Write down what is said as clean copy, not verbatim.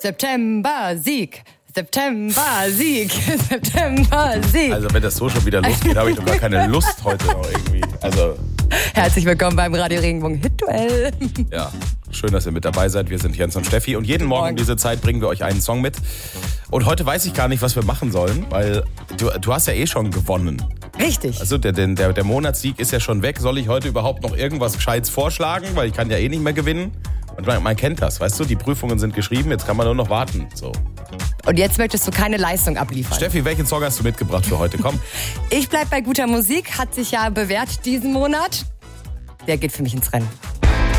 September Sieg. September Sieg. September Sieg. Also wenn das so schon wieder losgeht, habe ich doch gar keine Lust heute noch irgendwie. Also herzlich willkommen beim Radio Regenbogen Hit-Duell. ja, schön, dass ihr mit dabei seid. Wir sind Jens und Steffi und jeden Morgen um diese Zeit bringen wir euch einen Song mit. Und heute weiß ich gar nicht, was wir machen sollen, weil du hast ja eh schon gewonnen. Richtig. Also der Monatssieg ist ja schon weg. Soll ich heute überhaupt noch irgendwas Gescheites vorschlagen? Weil ich kann ja eh nicht mehr gewinnen. Und man kennt das, weißt du? Die Prüfungen sind geschrieben, jetzt kann man nur noch warten. So. Und jetzt möchtest du keine Leistung abliefern. Steffi, welchen Song hast du mitgebracht für heute? Komm. Ich bleib bei guter Musik, hat sich ja bewährt diesen Monat. Der geht für mich ins Rennen.